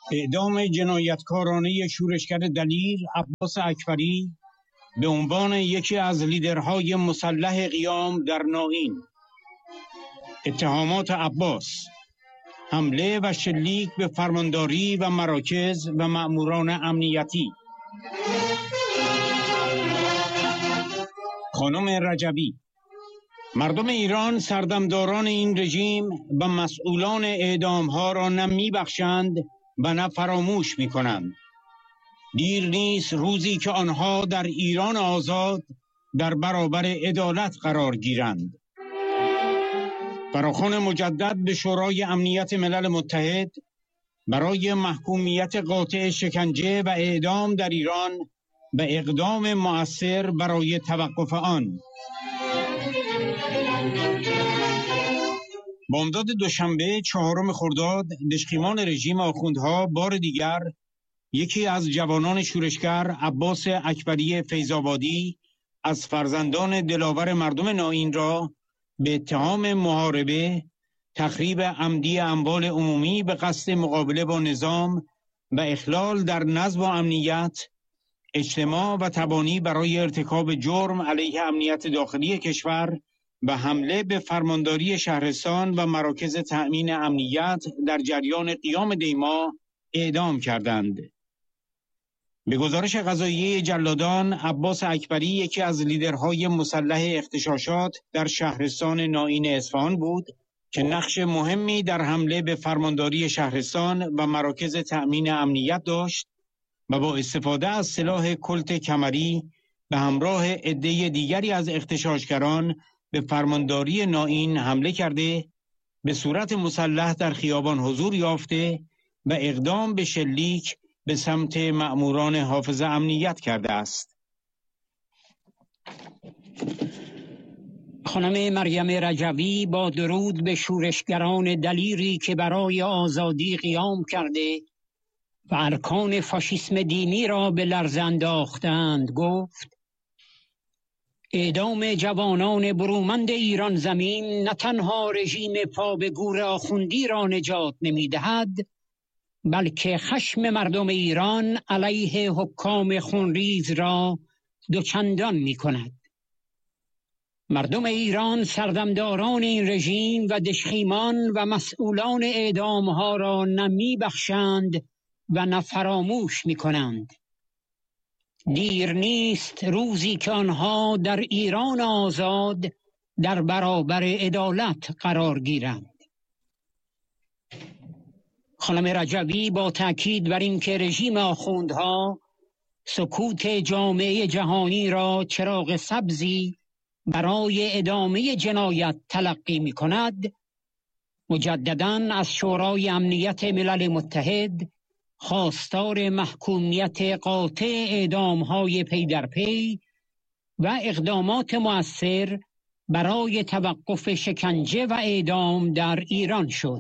اعدام جنایتکارانه شورشگر دلیر عباس اکبری به عنوان یکی از لیدرهای مسلح قیام در نائین. اتهامات عباس: حمله و شلیک به فرمانداری و مراکز و مأموران امنیتی. خانم رجبی: مردم ایران سردمداران این رژیم و مسئولان اعدامها را نه میبخشند و نه فراموش میکنند. دیر نیست روزی که آنها در ایران آزاد در برابر عدالت قرار گیرند. فراخوان مجدد به شورای امنیت ملل متحد برای محکومیت قاطع شکنجه و اعدام در ایران و اقدام مؤثر برای توقف آن. بامداد دوشنبه 4 خرداد دژخیمان رژیم آخوندها بار دیگر یکی از جوانان شورشگر عباس اکبری فیض‌آبادی از فرزندان دلاور مردم نائین را به اتهام محاربه، تخریب عمدی اموال عمومی به قصد مقابله با نظام و اخلال در نظم و امنیت، اجتماع و تبانی برای ارتکاب جرم علیه امنیت داخلی کشور و حمله به فرمانداری شهرستان و مراکز تأمین امنیت در جریان قیام دیما اعدام کردند. به گزارش قضاییه جلادان، عباس اکبری یکی از لیدرهای مسلح اغتشاشات در شهرستان نائین اصفهان بود که نقش مهمی در حمله به فرمانداری شهرستان و مراکز تأمین امنیت داشت و با استفاده از سلاح کلت کمری به همراه عده دیگری از اغتشاشگران به فرمانداری نائین حمله کرده، به صورت مسلح در خیابان حضور یافته و اقدام به شلیک به سمت مأموران حافظه امنیت کرده است. خانم مریم رجوی با درود به شورشگران دلیری که برای آزادی قیام کرده و ارکان فاشیسم دینی را به لرزه انداختند گفت: اعدام جوانان برومند ایران زمین نه تنها رژیم پا به گور آخوندی را نجات نمی‌دهد، بلکه خشم مردم ایران علیه حکام خونریز را دوچندان می‌کند. مردم ایران سردمداران این رژیم و دژخیمان و مسئولان اعدامها را نه می‌بخشند و نه فراموش می‌کنند. دیر نیست روزی که آنها در ایران آزاد در برابر عدالت قرار گیرند. خانم رجوی با تأکید بر اینکه رژیم آخوندها سکوت جامعه جهانی را چراغ سبزی برای ادامه جنایت تلقی می کند، مجدداً از شورای امنیت ملل متحد خواستار محکومیت قاطع اعدام‌های پی در پی و اقدامات مؤثر برای توقف شکنجه و اعدام در ایران شد.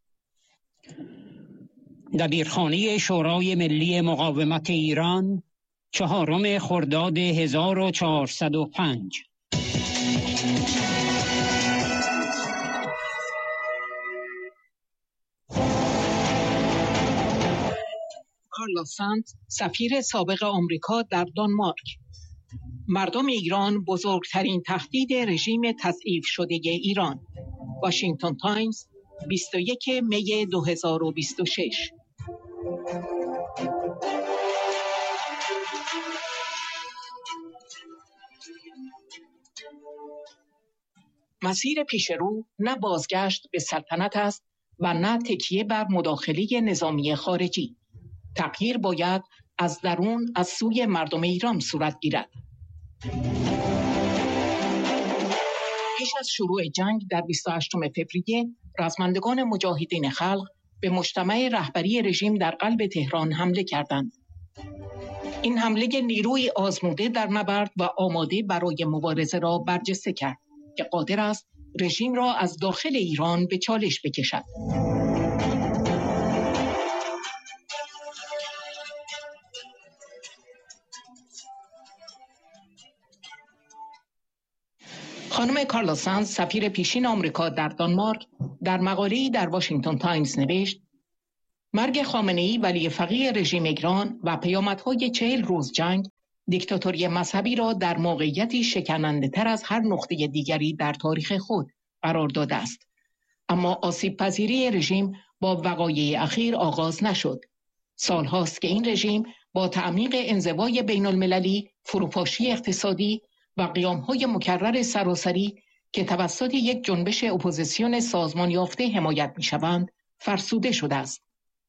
دبیرخانه شورای ملی مقاومت ایران، 4 خرداد 1405. کارلا سانت، سفیر سابق آمریکا در دانمارک: مردم ایران بزرگترین تهدید رژیم تضعیف شده ایران. واشنگتن تایمز، 21 می 2026. مسیر پیشرو نه بازگشت به سلطنت است و نه تکیه بر مداخله نظامی خارجی. تغییر باید از درون از سوی مردم ایران صورت گیرد. پیش از شروع جنگ در 28 فوریه رزمندگان مجاهدین خلق به مجتمع رهبری رژیم در قلب تهران حمله کردند. این حمله نیروی آزموده در نبرد و آماده برای مبارزه را برجسته کرد که قادر است رژیم را از داخل ایران به چالش بکشد. خانم کارلا سانت، سفیر پیشین آمریکا در دانمارک، در مقاله‌ای در واشنگتن تایمز نوشت: مرگ خامنه‌ای ولی فقیه رژیم ایران و پیامدهای 40 روز جنگ دیکتاتوری مذهبی را در موقعیتی شکننده تر از هر نقطه دیگری در تاریخ خود قرار داده است. اما آسیب پذیری رژیم با وقایع اخیر آغاز نشد. سالهاست که این رژیم با تعمیق انزوای بین المللی، فروپاشی اقتصادی و قیامهای مکرر سراسری که توسط یک جنبش اپوزیسیون سازمان یافته حمایت می شوند، فرسوده شده است.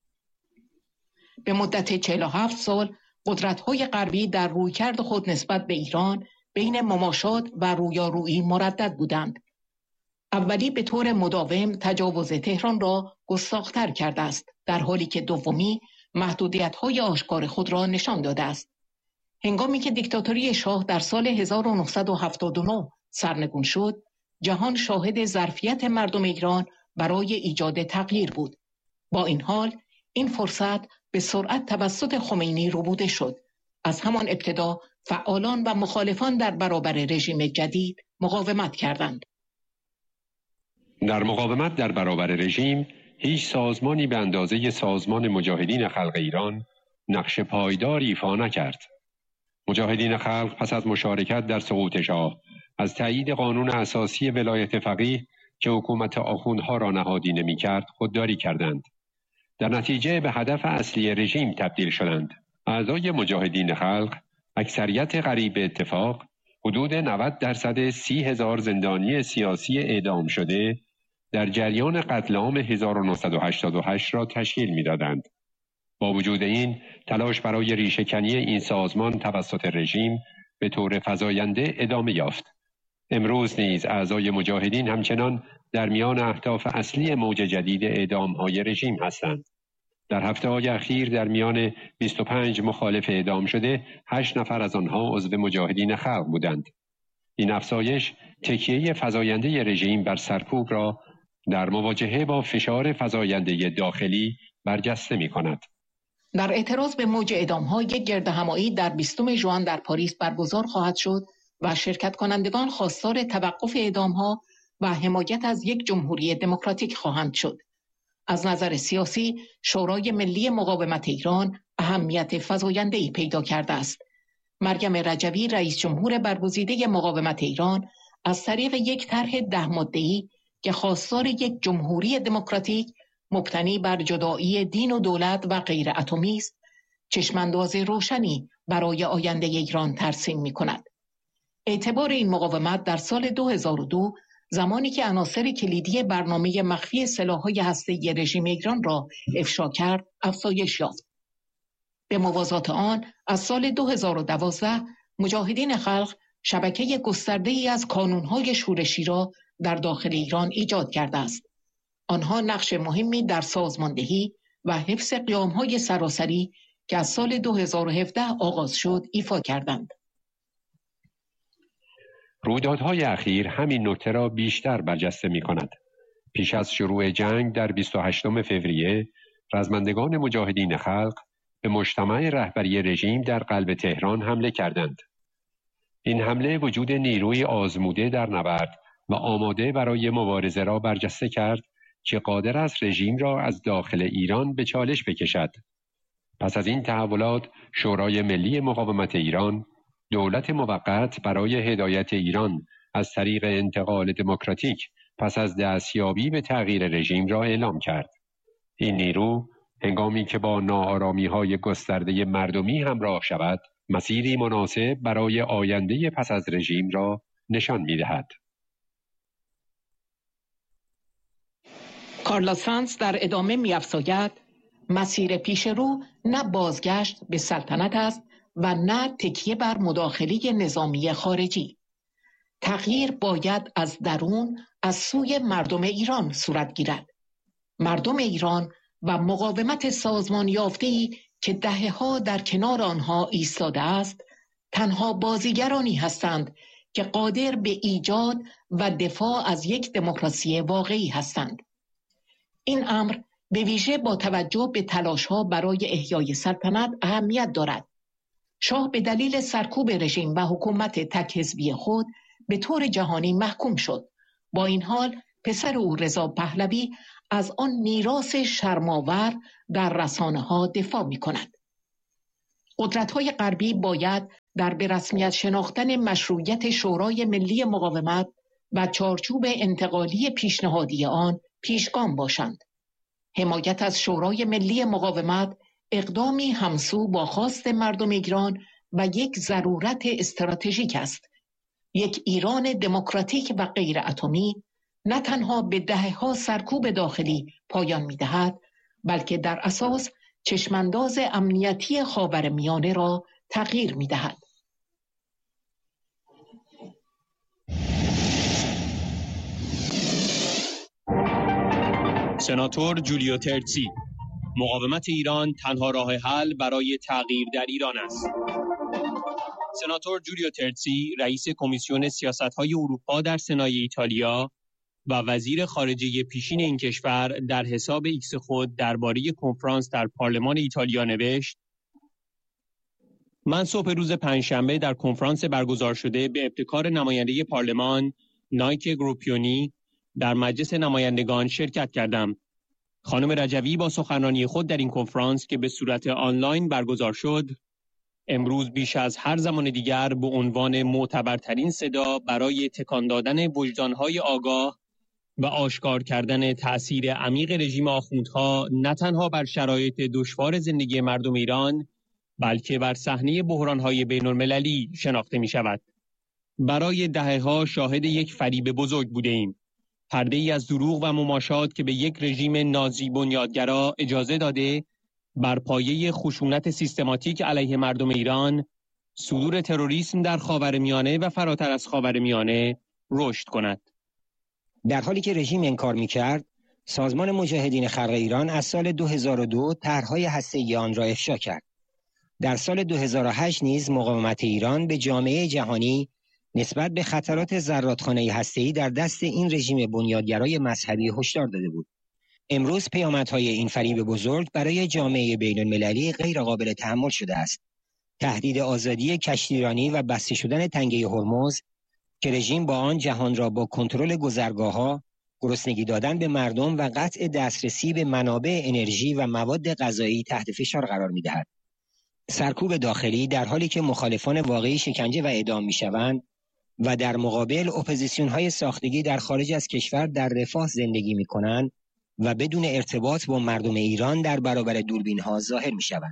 به مدت 47 سال قدرت‌های غربی در رویکرد خود نسبت به ایران بین مماشات و رویارویی مردد بودند. اولی به طور مداوم تجاوز تهران را گستاخ‌تر کرده است، در حالی که دومی محدودیت‌های آشکار خود را نشان داده است. هنگامی که دیکتاتوری شاه در سال 1979 سرنگون شد، جهان شاهد ظرفیت مردم ایران برای ایجاد تغییر بود. با این حال، این فرصت به سرعت توسط خمینی ربوده شد. از همان ابتدا فعالان و مخالفان در برابر رژیم جدید مقاومت کردند. در مقاومت در برابر رژیم، هیچ سازمانی به اندازه سازمان مجاهدین خلق ایران نقش پایدار ایفا نکرد. مجاهدین خلق پس از مشارکت در سقوط شاه، از تایید قانون اساسی ولایت فقیه که حکومت آخوندها را نهادینه می‌کرد، خودداری کردند. در نتیجه به هدف اصلی رژیم تبدیل شدند. اعضای مجاهدین خلق، اکثریت قریب به اتفاق، حدود 90% 30,000 زندانی سیاسی اعدام شده در جریان قتل عام 1988 را تشکیل می‌دادند. با وجود این، تلاش برای ریشه‌کنی این سازمان توسط رژیم به طور فزاینده ادامه یافت. امروز نیز اعضای مجاهدین همچنان در میان اهداف اصلی موج جدید اعدام‌های رژیم هستند. در هفته‌های اخیر در میان 25 مخالف اعدام شده، 8 نفر از آنها عضو مجاهدین خلق بودند. این افزایش تکیه فزاینده رژیم بر سرکوب را در مواجهه با فشار فزاینده داخلی برجسته می‌کند. در اعتراض به موج اعدام‌ها یک گردهمایی در 20 ژوئن در پاریس برگزار خواهد شد و شرکت کنندگان خواستار توقف اعدام‌ها و حمایت از یک جمهوری دموکراتیک خواهند شد. از نظر سیاسی، شورای ملی مقاومت ایران اهمیت فزاینده‌ای پیدا کرده است. مریم رجوی، رئیس جمهور برگزیده مقاومت ایران، از طریق یک طرح 10 ماده‌ای که خواستار یک جمهوری دموکراتیک مبتنی بر جدایی دین و دولت و غیر اتمی است، چشمانداز روشنی برای آینده ایران ترسیم می‌کند. اعتبار این مقاومت در سال 2002، زمانی که عناصر کلیدی برنامه مخفی سلاح‌های هسته‌ای رژیم ایران را افشا کرد، افزایش یافت. به موازات آن، از سال 2012 مجاهدین خلق شبکه گسترده‌ای از کانون‌های شورشی را در داخل ایران ایجاد کرده است. آنها نقش مهمی در سازماندهی و حفظ قیام‌های سراسری که از سال 2017 آغاز شد ایفا کردند. رویدادهای اخیر همین نکته را بیشتر برجسته می‌کند. پیش از شروع جنگ در 28 فوریه، رزمندگان مجاهدین خلق به مجتمع رهبری رژیم در قلب تهران حمله کردند. این حمله وجود نیروی آزموده در نبرد و آماده برای مبارزه را برجسته کرد که قادر است رژیم را از داخل ایران به چالش بکشد. پس از این تحولات، شورای ملی مقاومت ایران، دولت موقت برای هدایت ایران از طریق انتقال دموکراتیک پس از دستیابی به تغییر رژیم را اعلام کرد. این نیرو، هنگامی که با ناآرامی‌های گسترده مردمی همراه شود، مسیری مناسب برای آینده پس از رژیم را نشان می‌دهد. کارلا سانز در ادامه می‌افزاید: مسیر پیش رو نه بازگشت به سلطنت است و نه تکیه بر مداخله نظامی خارجی. تغییر باید از درون، از سوی مردم ایران صورت گیرد. مردم ایران و مقاومت سازمان یافته‌ای که دهه‌ها در کنار آنها ایستاده است، تنها بازیگرانی هستند که قادر به ایجاد و دفاع از یک دموکراسی واقعی هستند. این امر به ویژه با توجه به تلاش‌ها برای احیای سلطنت اهمیت دارد. شاه به دلیل سرکوب رژیم و حکومت تک حزبی خود به طور جهانی محکوم شد. با این حال، پسر او رضا پهلوی از آن میراث شرم‌آور در رسانه‌ها دفاع می‌کند. قدرت‌های غربی باید در به رسمیت شناختن مشروعیت شورای ملی مقاومت و چارچوب انتقالی پیشنهادی آن پیشگام باشند. حمایت از شورای ملی مقاومت اقدامی همسو با خواست مردم ایران و یک ضرورت استراتژیک است. یک ایران دموکراتیک و غیر اتمی نه تنها به دهه‌ها سرکوب داخلی پایان می‌دهد، بلکه در اساس چشمانداز امنیتی خاورمیانه را تغییر می‌دهد. سناتور جولیو ترتسی: مقاومت ایران تنها راه حل برای تغییر در ایران است. سناتور جولیو ترتسی، رئیس کمیسیون سیاست‌های اروپا در سنای ایتالیا و وزیر خارجه پیشین این کشور، در حساب ایکس خود درباره کنفرانس در پارلمان ایتالیا نوشت: من صبح روز پنجشنبه در کنفرانس برگزار شده به ابتکار نماینده پارلمان نایک گروپیونی در مجلس نمایندگان شرکت کردم. خانم رجوی با سخنرانی خود در این کنفرانس که به صورت آنلاین برگزار شد، امروز بیش از هر زمان دیگر به عنوان معتبرترین صدا برای تکان دادن وجدان‌های آگاه و آشکار کردن تأثیر عمیق رژیم آخوندها نه تنها بر شرایط دشوار زندگی مردم ایران، بلکه بر صحنه بحران‌های بین‌المللی شناخته می‌شود. برای دهه‌ها شاهد یک فریب بزرگ بوده‌ایم. پرده‌ای از دروغ و مماشات که به یک رژیم نازی بنیادگرا اجازه داده بر پایه خشونت سیستماتیک علیه مردم ایران، صدور تروریسم در خاورمیانه و فراتر از خاورمیانه رشد کند. در حالی که رژیم انکار می‌کرد، سازمان مجاهدین خلق ایران از سال 2002 طرح‌های هسته‌ای آن را افشا کرد. در سال 2008 نیز مقاومت ایران به جامعه جهانی نسبت به خطرات زرادخانه هسته‌ای در دست این رژیم بنیادگرای مذهبی هشدار داده بود. امروز پیامدهای این فریب بزرگ برای جامعه بین‌المللی غیر قابل تحمل شده است. تهدید آزادی کشتیرانی و بسته شدن تنگه هرمز که رژیم با آن جهان را با کنترل گذرگاه‌ها، گرسنگی دادن به مردم و قطع دسترسی به منابع انرژی و مواد غذایی تحت فشار قرار می‌دهد. سرکوب داخلی در حالی که مخالفان واقعی شکنجه و اعدام می‌شوند و در مقابل اپوزیسیون‌های ساختگی در خارج از کشور در رفاه زندگی می‌کنند و بدون ارتباط با مردم ایران در برابر دوربین‌ها ظاهر می‌شوند.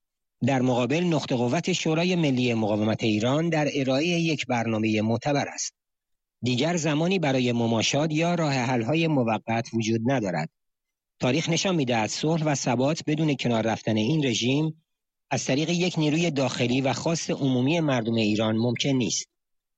در مقابل نقطه قوت شورای ملی مقاومت ایران در ارائه یک برنامه معتبر است. دیگر زمانی برای مماشات یا راه حل‌های موقت وجود ندارد. تاریخ نشان می‌دهد صلح و ثبات بدون کنار رفتن این رژیم از طریق یک نیروی داخلی و خواست عمومی مردم ایران ممکن نیست.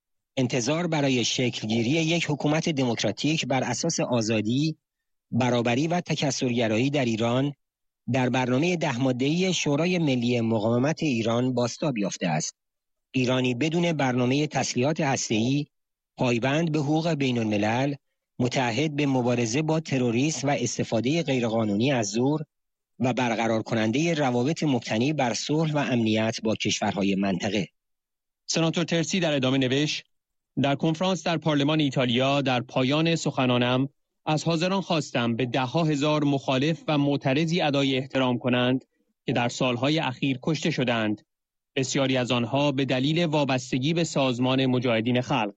انتظار برای شکلگیری یک حکومت دموکراتیک بر اساس آزادی، برابری و تکثرگرایی در ایران در برنامه 10 ماده‌ای شورای ملی مقاومت ایران بازتاب یافته است. ایرانی بدون برنامه تسلیحات هسته‌ای، پایبند به حقوق بین‌الملل، متعهد به مبارزه با تروریسم و استفاده غیرقانونی از زور و برقرار کننده روابط مبتنی بر صلح و امنیت با کشورهای منطقه. سناتور ترسی در ادامه نوشت: در کنفرانس در پارلمان ایتالیا در پایان سخنانم از حاضران خواستم به 10,000 مخالف و معترضی ادای احترام کنند که در سالهای اخیر کشته شدند. بسیاری از آنها به دلیل وابستگی به سازمان مجاهدین خلق.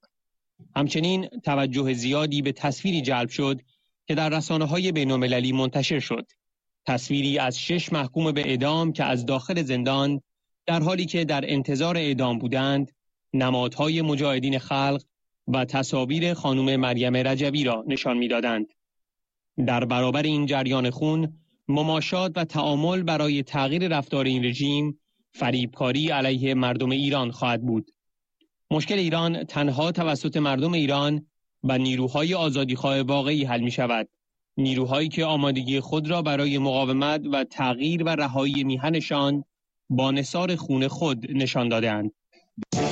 همچنین توجه زیادی به تصویری جلب شد که در رسانه‌های بین‌المللی منتشر شد. تصویری از 6 محکوم به اعدام که از داخل زندان در حالی که در انتظار اعدام بودند، نمادهای مجاهدین خلق و تصاویر خانم مریم رجوی را نشان می‌دادند. در برابر این جریان خون، مماشات و تعامل برای تغییر رفتار این رژیم، فریبکاری علیه مردم ایران خواهد بود. مشکل ایران تنها توسط مردم ایران و نیروهای آزادیخواه واقعی حل می‌شود. نیروهایی که آمادگی خود را برای مقاومت و تغییر و رهایی میهنشان با نثار خون خود نشان داده‌اند.